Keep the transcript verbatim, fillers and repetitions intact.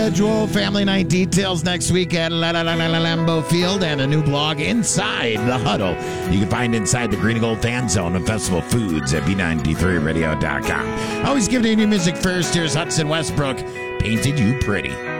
Schedule, family night details next week at La La La La Lambeau Field, and a new blog, Inside the Huddle. You can find Inside the Green and Gold Fan Zone and Festival Foods at B ninety-three radio dot com. Always giving you new music first. Here's Hudson Westbrook, Painted You Pretty.